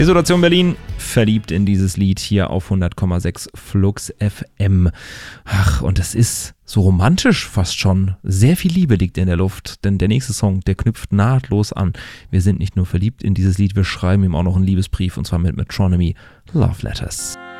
Isolation Berlin, verliebt in dieses Lied hier auf 100,6 Flux FM. Ach, und es ist so romantisch fast schon. Sehr viel Liebe liegt in der Luft, denn der nächste Song, der knüpft nahtlos an. Wir sind nicht nur verliebt in dieses Lied, wir schreiben ihm auch noch einen Liebesbrief, und zwar mit Metronomy, Love Letters.